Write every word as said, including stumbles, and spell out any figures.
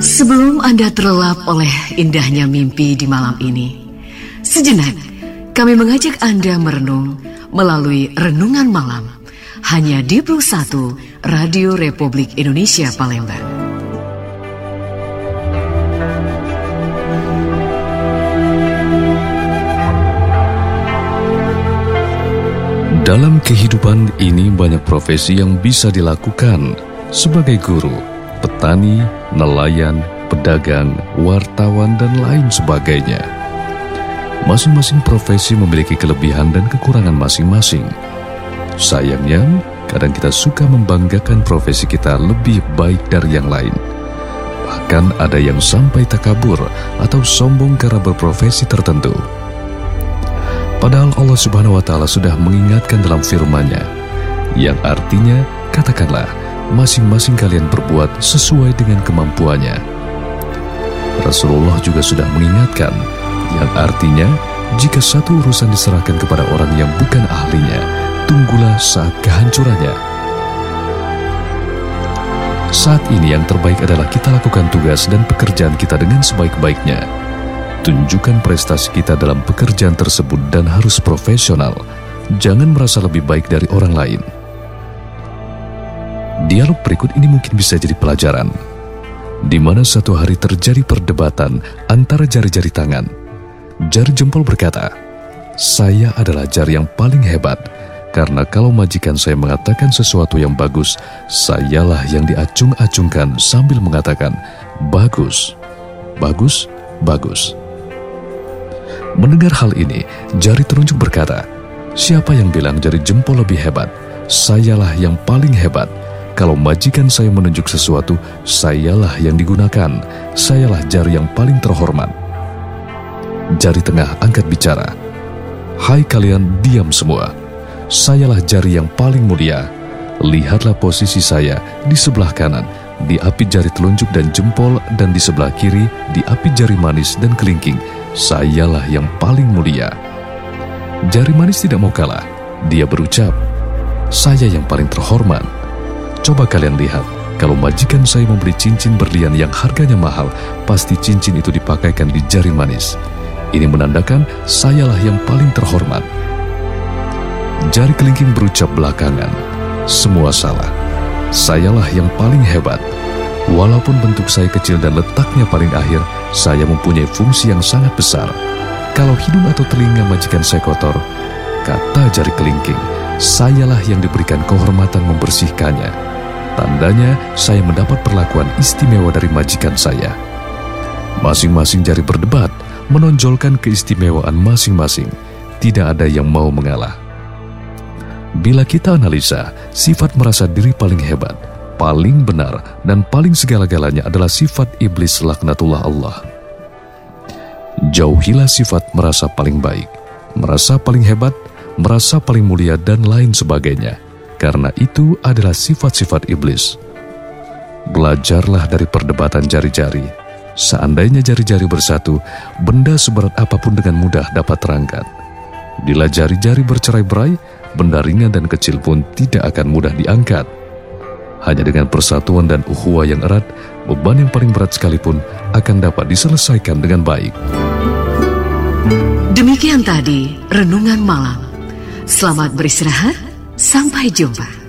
Sebelum Anda terlelap oleh indahnya mimpi di malam ini, sejenak kami mengajak Anda merenung melalui Renungan Malam hanya di Plus satu Radio Republik Indonesia Palembang. Dalam kehidupan ini banyak profesi yang bisa dilakukan sebagai guru, petani, nelayan, pedagang, wartawan, dan lain sebagainya. Masing-masing profesi memiliki kelebihan dan kekurangan masing-masing. Sayangnya, kadang kita suka membanggakan profesi kita lebih baik dari yang lain. Bahkan ada yang sampai takabur atau sombong karena berprofesi tertentu. Padahal Allah Subhanahu wa Ta'ala sudah mengingatkan dalam firman-Nya, yang artinya, katakanlah, masing-masing kalian berbuat sesuai dengan kemampuannya. Rasulullah juga sudah mengingatkan, yang artinya, jika satu urusan diserahkan kepada orang yang bukan ahlinya, tunggulah saat kehancurannya. Saat ini yang terbaik adalah kita lakukan tugas dan pekerjaan kita dengan sebaik-baiknya. Tunjukkan prestasi kita dalam pekerjaan tersebut dan harus profesional. Jangan merasa lebih baik dari orang lain. Dialog berikut ini mungkin bisa jadi pelajaran, di mana satu hari terjadi perdebatan antara jari-jari tangan. Jari jempol berkata, "Saya adalah jari yang paling hebat, karena kalau majikan saya mengatakan sesuatu yang bagus, sayalah yang diacung-acungkan sambil mengatakan, bagus, bagus, bagus." Mendengar hal ini, jari telunjuk berkata, "Siapa yang bilang jari jempol lebih hebat? Sayalah yang paling hebat. Kalau majikan saya menunjuk sesuatu, sayalah yang digunakan. Sayalah jari yang paling terhormat." Jari tengah angkat bicara, "Hai kalian, diam semua. Sayalah jari yang paling mulia. Lihatlah posisi saya di sebelah kanan, diapit jari telunjuk dan jempol, dan di sebelah kiri diapit jari manis dan kelingking. Sayalah yang paling mulia." Jari manis tidak mau kalah. Dia berucap, "Saya yang paling terhormat. Coba kalian lihat, kalau majikan saya membeli cincin berlian yang harganya mahal, pasti cincin itu dipakaikan di jari manis. Ini menandakan sayalah yang paling terhormat." Jari kelingking berucap belakangan, "Semua salah. Sayalah yang paling hebat. Walaupun bentuk saya kecil dan letaknya paling akhir, saya mempunyai fungsi yang sangat besar. Kalau hidung atau telinga majikan saya kotor," kata jari kelingking, "sayalah yang diberikan kehormatan membersihkannya. Tandanya saya mendapat perlakuan istimewa dari majikan saya." Masing-masing jari berdebat, menonjolkan keistimewaan masing-masing. Tidak ada yang mau mengalah. Bila kita analisa, sifat merasa diri paling hebat, paling benar, dan paling segala-galanya adalah sifat iblis laknatullah Allah. Jauhilah sifat merasa paling baik, merasa paling hebat, merasa paling mulia, dan lain sebagainya, karena itu adalah sifat-sifat iblis. Belajarlah dari perdebatan jari-jari. Seandainya jari-jari bersatu, benda seberat apapun dengan mudah dapat terangkat. Bila jari-jari bercerai-berai, benda ringan dan kecil pun tidak akan mudah diangkat. Hanya dengan persatuan dan ukhuwah yang erat, beban yang paling berat sekalipun akan dapat diselesaikan dengan baik. Demikian tadi Renungan Malam. Selamat beristirahat, sampai jumpa.